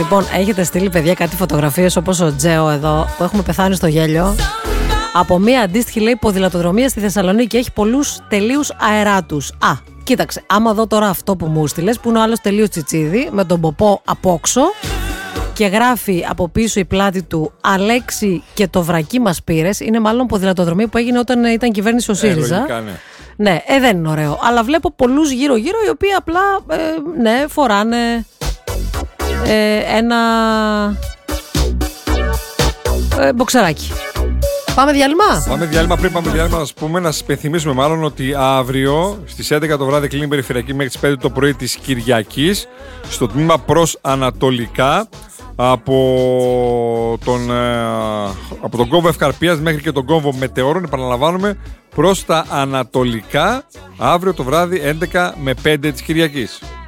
Λοιπόν, έχετε στείλει, παιδιά, κάτι φωτογραφίες όπως ο Τζέο εδώ, που έχουμε πεθάνει στο γέλιο. Από μία αντίστοιχη, λέει, ποδηλατοδρομία στη Θεσσαλονίκη. Έχει πολλούς τελείους αεράτους. Κοίταξε, άμα δω τώρα αυτό που μου στείλες, που είναι ο άλλος τελείως τσιτσίδι, με τον ποπό απόξω και γράφει από πίσω η πλάτη του «Αλέξη και το βρακί μας πήρες», είναι μάλλον ποδηλατοδρομία που έγινε όταν ήταν κυβέρνηση ο ΣΥΡΙΖΑ. Λογικά, ναι. Ναι, δεν είναι ωραίο. Αλλά βλέπω πολλούς γύρω-γύρω οι οποίοι απλά ναι, φοράνε ένα μποξεράκι. Πάμε διάλειμμα. Πάμε διάλειμμα. Πριν πάμε διάλειμμα, να σας υπενθυμίσουμε μάλλον ότι αύριο στις 11 το βράδυ κλείνει η περιφερειακή μέχρι τις 5 το πρωί της Κυριακής στο τμήμα προς Ανατολικά από τον κόμβο Ευκαρπίας μέχρι και τον κόμβο Μετεώρων. Επαναλαμβάνουμε, προς τα Ανατολικά αύριο το βράδυ 11 με 5 της Κυριακής.